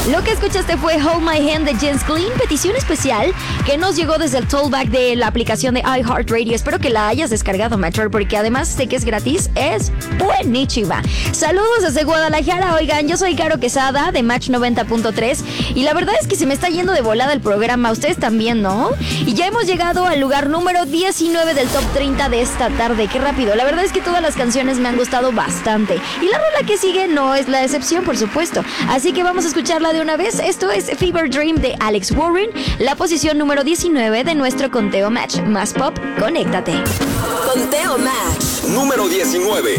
Lo que escuchaste fue Hold My Hand de Jens Glynn, petición especial que nos llegó desde el tollback de la aplicación de iHeartRadio. Espero que la hayas descargado, Metro, porque además sé que es gratis. Es buenísima. Saludos desde Guadalajara. Oigan, yo soy Caro Quesada de Match 90.3 y la verdad es que se me está yendo de volada el programa. Ustedes también, ¿no? Y ya hemos llegado al lugar número 19 del top 30 de esta tarde. Qué rápido. La verdad es que todas las canciones me han gustado bastante. Y la rola que sigue no es la excepción, por supuesto. Así que vamos a escucharla de una vez. Esto es Fever Dream de Alex Warren, la posición número 19 de nuestro conteo Match. Más pop, conéctate. Conteo Match número 19.